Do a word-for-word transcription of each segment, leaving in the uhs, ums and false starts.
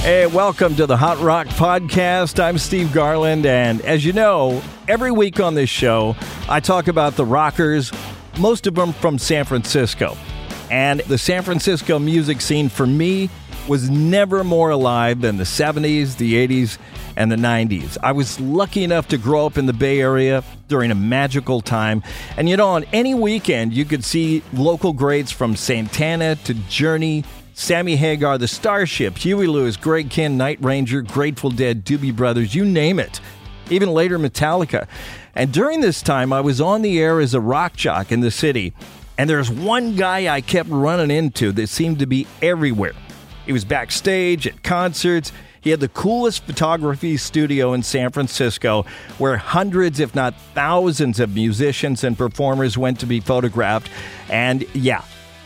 Hey, welcome to the Hot Rock Podcast. I'm Steve Garland, and as you know, every week on this show, I talk about the rockers, most of them from San Francisco. And the San Francisco music scene, for me, was never more alive than the seventies, the eighties, and the nineties. I was lucky enough to grow up in the Bay Area during a magical time. And you know, on any weekend, you could see local greats from Santana to Journey, Sammy Hagar, the Starships, Huey Lewis, Greg Kihn, Night Ranger, Grateful Dead, Doobie Brothers, you name it. Even later, Metallica. And during this time, I was on the air as a rock jock in the city. And there's one guy I kept running into that seemed to be everywhere. He was backstage at concerts. He had the coolest photography studio in San Francisco where hundreds, if not thousands, of musicians and performers went to be photographed. And yeah,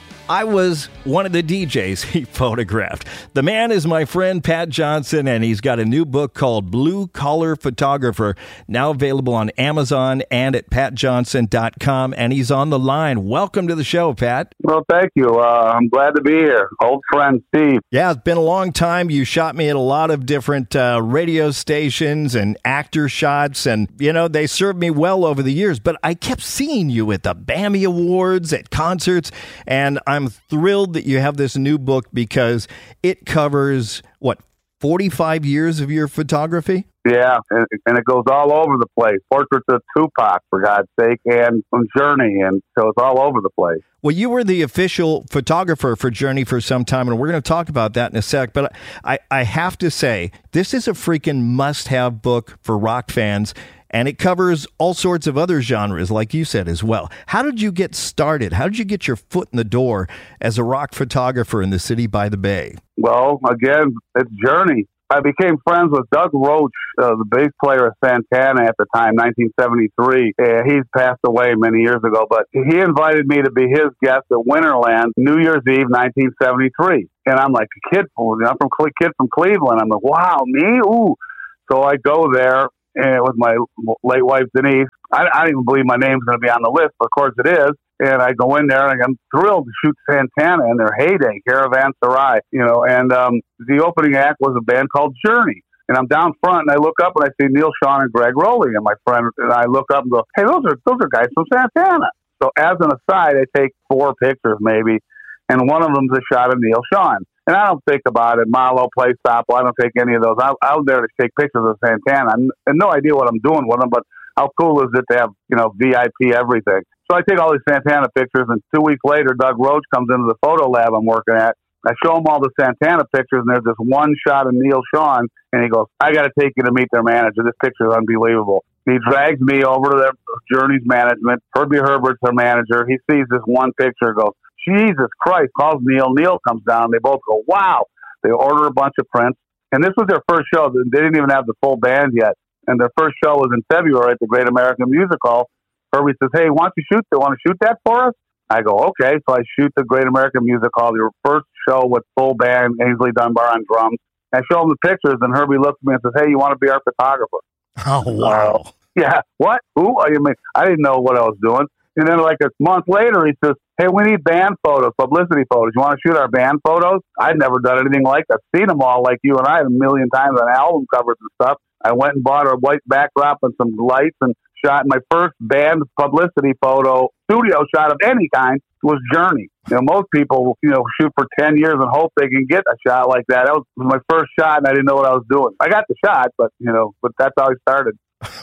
I was one of the D Js he photographed. The man is my friend Pat Johnson, and he's got a new book called Blue Collar Photographer, now available on Amazon and at pat johnson dot com, and he's on the line. Welcome to the show, Pat. Well, thank you. Uh, I'm glad to be here. Old friend Steve. Yeah, it's been a long time. You shot me at a lot of different uh, radio stations and actor shots, and, you know, they served me well over the years, but I kept seeing you at the BAMI Awards, at concerts, and I'm I'm thrilled that you have this new book because it covers, what, forty-five years of your photography? Yeah, and, and it goes all over the place. Portraits of Tupac, for God's sake, and from Journey, and so it's all over the place. Well, you were the official photographer for Journey for some time, and we're going to talk about that in a sec, but I, I have to say, this is a freaking must-have book for rock fans. And it covers all sorts of other genres, like you said, as well. How did you get started? How did you get your foot in the door as a rock photographer in the city by the Bay? Well, again, it's Journey. I became friends with Doug Roach, uh, the bass player of Santana at the time, nineteen seventy-three. Uh, he's passed away many years ago, but he invited me to be his guest at Winterland New Year's Eve, nineteen seventy-three. And I'm like a kid, I'm from kid from Cleveland. I'm like, wow, me? Ooh. So I go there. And with my late wife, Denise. I, I didn't even believe my name's going to be on the list, but of course it is. And I go in there, and I'm thrilled to shoot Santana in their heyday, Caravanserai, you know. And um, the opening act was a band called Journey. And I'm down front, and I look up, and I see Neal Schon and Gregg Rolie, and my friend. And I look up and go, hey, those are those are guys from Santana. So as an aside, I take four pictures maybe, and one of them's a shot of Neal Schon. And I don't think about it, Malo, Play Stop. I don't take any of those. I, I was there to take pictures of Santana. And no idea what I'm doing with them, but how cool is it to have, you know, V I P everything. So I take all these Santana pictures, and two weeks later, Doug Roach comes into the photo lab I'm working at. I show him all the Santana pictures, and there's this one shot of Neal Schon, and he goes, I got to take you to meet their manager. This picture is unbelievable. He drags me over to their Journey's management. Herbie Herbert's their manager. He sees this one picture and goes, Jesus Christ, calls Neil. Neil comes down. They both go, wow. They order a bunch of prints. And this was their first show. They didn't even have the full band yet. And their first show was in February at the Great American Music Hall. Herbie says, hey, why don't you shoot? They want to shoot that for us? I go, okay. So I shoot the Great American Music Hall, their first show with full band, Ainsley Dunbar on drums. I show him the pictures, and Herbie looks at me and says, hey, you want to be our photographer? Oh, wow. Uh, yeah. What? Who? I mean, I didn't know what I was doing. And then like a month later, he says, hey, we need band photos, publicity photos. You want to shoot our band photos? I'd never done anything like that. I've seen them all like you and I a million times on album covers and stuff. I went and bought a white backdrop and some lights and shot my first band publicity photo, studio shot of any kind, was Journey. You know, most people, you know, shoot for ten years and hope they can get a shot like that. That was my first shot, and I didn't know what I was doing. I got the shot, but, you know, but that's how I started.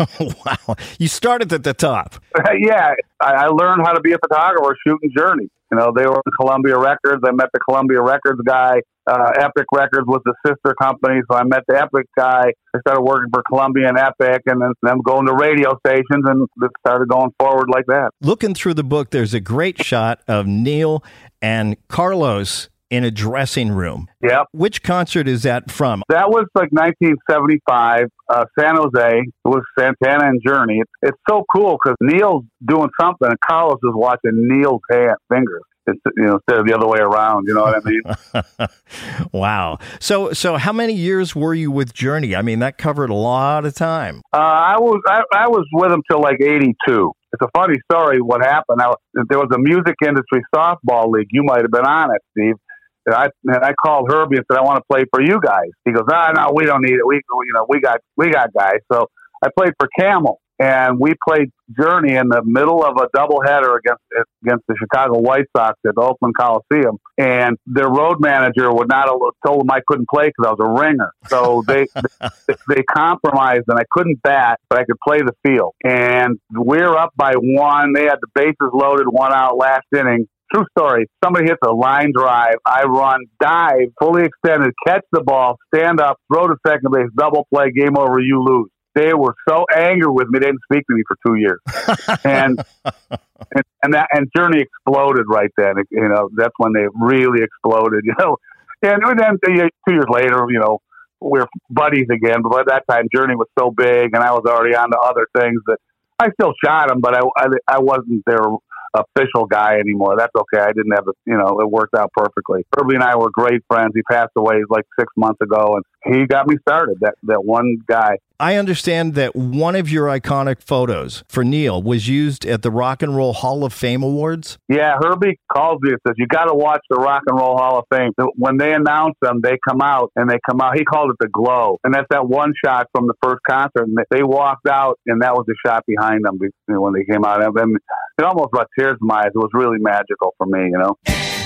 Wow. You started at the top. Yeah. I, I learned how to be a photographer shooting Journey. You know, they were in Columbia Records. I met the Columbia Records guy. Uh, Epic Records was the sister company, so I met the Epic guy. I started working for Columbia and Epic, and then them going to radio stations, and it started going forward like that. Looking through the book, there's a great shot of Neil and Carlos in a dressing room. Yep. Which concert is that from? That was like nineteen seventy-five, uh, San Jose. It was Santana and Journey. It's, it's so cool because Neil's doing something, and Carlos is watching Neil's hand, fingers. It's, you know, instead of the other way around, you know what I mean? Wow. So, so how many years were you with Journey? I mean, that covered a lot of time. Uh, I was I, I was with them till like eighty-two. It's a funny story what happened. I, there was a music industry softball league. You might have been on it, Steve. And I and I called Herbie and said, I want to play for you guys. He goes, ah, no, we don't need it. We you know we got we got guys. So I played for Camel, and we played Journey in the middle of a doubleheader against against the Chicago White Sox at the Oakland Coliseum. And their road manager would not have told them I couldn't play because I was a ringer. So they they, they compromised, and I couldn't bat, but I could play the field. And we're up by one. They had the bases loaded, one out, last inning. True story. Somebody hits a line drive. I run, dive, fully extended, catch the ball, stand up, throw to second base, double play, game over, you lose. They were so angry with me, they didn't speak to me for two years. and, and and that and Journey exploded right then. It, you know, that's when they really exploded. You know, and then two years later, you know, we're buddies again. But by that time, Journey was so big, and I was already on to other things that I still shot him, but I I, I wasn't their official guy anymore. That's okay. I didn't have a, you know, it worked out perfectly. Herbie and I were great friends. He passed away like six months ago, and he got me started. That that one guy. I understand that one of your iconic photos for Neil was used at the Rock and Roll Hall of Fame Awards. Yeah, Herbie calls me and says, you got to watch the Rock and Roll Hall of Fame. When they announce them, they come out, and they come out. He called it the glow. And that's that one shot from the first concert. And they walked out, and that was the shot behind them when they came out. And it almost brought tears to my eyes. It was really magical for me, you know.